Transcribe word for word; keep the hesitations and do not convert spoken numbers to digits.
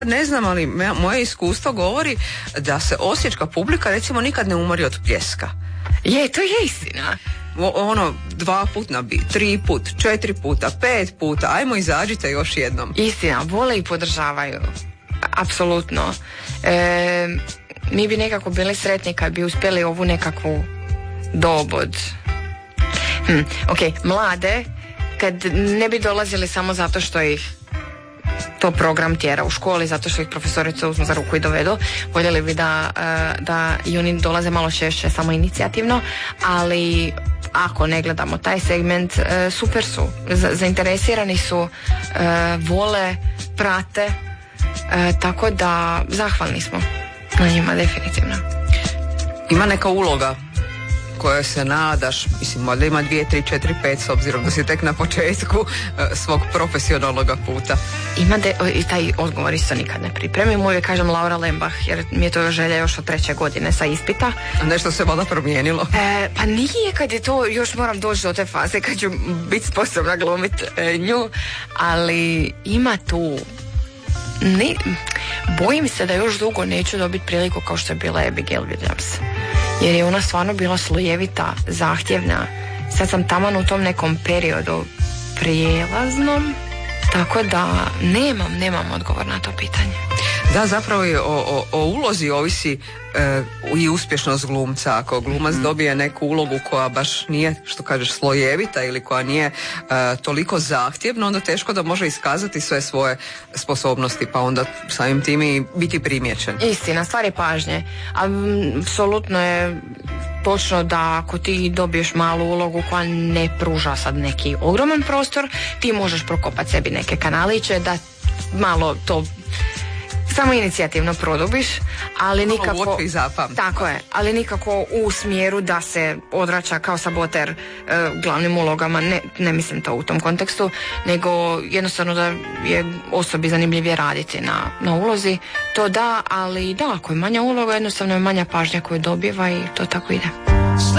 Ne znam, ali moje iskustvo govori da se osječka publika recimo nikad ne umori od pljeska. Je, to je istina. O, ono, dva put na bit, tri put, četiri puta, pet puta, ajmo izađite još jednom. Istina, vole i podržavaju. Apsolutno. E, mi bi nekako bili sretni kad bi uspjeli ovu nekakvu dob od hm, ok, mlade, kad ne bi dolazili samo zato što ih to program tjera u školi, zato što ih profesorice uzmu za ruku i dovedu. Voljeli bi da, da i oni dolaze malo češće samo inicijativno, ali ako ne gledamo taj segment, super su, zainteresirani su, vole, prate, tako da zahvalni smo na njima definitivno. Ima neka uloga koje se nadaš, mislim, možda ima dvije, tri, četiri, pet, s obzirom da si tek na početku uh, svog profesionalnog puta. Ima de, i taj odgovor isto nikad ne pripremim, uvijek kažem Laura Lembach, jer mi je to želja još od treće godine sa ispita. A nešto se valjda promijenilo? E, pa nije, kad je to, još moram doći do te faze kad ću biti sposobna glumiti e, nju, ali ima tu, ne, bojim se da još dugo neću dobiti priliku kao što je bila Abigail Williams. Jer je ona stvarno bila slojevita, zahtjevna. Sad sam taman u tom nekom periodu prijelaznom, tako da nemam, nemam odgovor na to pitanje. Da, zapravo je o, o, o ulozi ovisi e, i uspješnost glumca. Ako glumac mm. dobije neku ulogu koja baš nije, što kažeš, slojevita ili koja nije e, toliko zahtjevna, onda teško da može iskazati sve svoje sposobnosti, pa onda samim tim i biti primijećen. Istina, stvar je pažnje. Apsolutno je točno da ako ti dobiješ malu ulogu koja ne pruža sad neki ogroman prostor, ti možeš prokopati sebi neke kanaliće da malo to samo inicijativno produbiš, ali nikako tako je, ali nikako u smjeru da se odrača kao saboter e, glavnim ulogama, ne, ne mislim to u tom kontekstu, nego jednostavno da je osobi zanimljivije raditi na, na ulozi, to da, ali da, ako je manja uloga, jednostavno je manja pažnja koju dobiva i to tako ide.